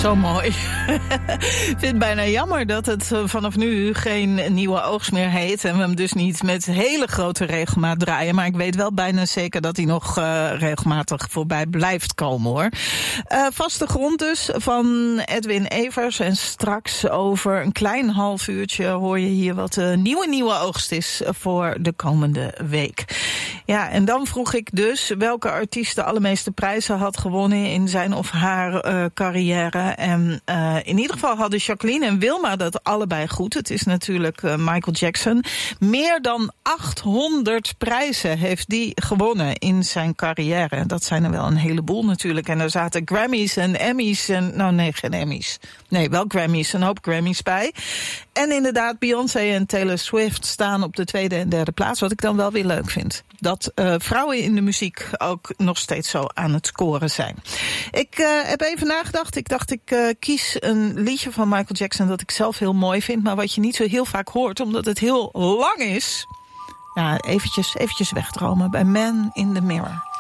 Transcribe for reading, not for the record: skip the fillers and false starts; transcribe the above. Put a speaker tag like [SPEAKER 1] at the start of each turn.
[SPEAKER 1] Zo mooi. Ik vind het bijna jammer dat het vanaf nu geen nieuwe oogst meer heet. En we hem dus niet met hele grote regelmaat draaien. Maar ik weet wel bijna zeker dat hij nog regelmatig voorbij blijft komen, hoor. Vaste grond dus van Edwin Evers. En straks over een klein half uurtje hoor je hier wat de nieuwe oogst is voor de komende week. Ja, en dan vroeg ik dus welke artiest de allermeeste prijzen had gewonnen in zijn of haar carrière. En in ieder geval hadden Jacqueline en Wilma dat allebei goed. Het is natuurlijk Michael Jackson. Meer dan 800 prijzen heeft die gewonnen in zijn carrière. Dat zijn er wel een heleboel natuurlijk. En er zaten Grammys en Emmys en... Nou nee, geen Emmys. Nee, wel Grammys, een hoop Grammys bij. En inderdaad, Beyoncé en Taylor Swift staan op de tweede en derde plaats. Wat ik dan wel weer leuk vind. Dat vrouwen in de muziek ook nog steeds zo aan het scoren zijn. Ik heb even nagedacht. Ik dacht, ik kies een liedje van Michael Jackson dat ik zelf heel mooi vind. Maar wat je niet zo heel vaak hoort, omdat het heel lang is. Ja, eventjes wegdromen bij Man in the Mirror.